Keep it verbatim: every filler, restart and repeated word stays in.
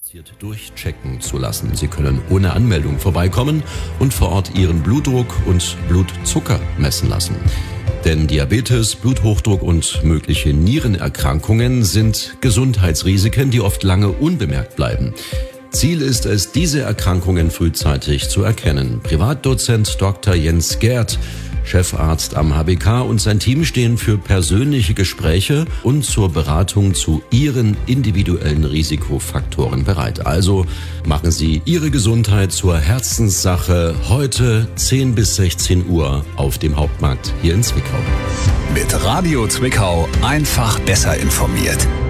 durchchecken zu lassen. Sie können ohne Anmeldung vorbeikommen und vor Ort Ihren Blutdruck und Blutzucker messen lassen. Denn Diabetes, Bluthochdruck und mögliche Nierenerkrankungen sind Gesundheitsrisiken, die oft lange unbemerkt bleiben. Ziel ist es, diese Erkrankungen frühzeitig zu erkennen. Privatdozent Doktor Jens Gerd, Chefarzt am H B K, und sein Team stehen für persönliche Gespräche und zur Beratung zu Ihren individuellen Risikofaktoren bereit. Also machen Sie Ihre Gesundheit zur Herzenssache heute zehn bis sechzehn Uhr auf dem Hauptmarkt hier in Zwickau. Mit Radio Zwickau einfach besser informiert.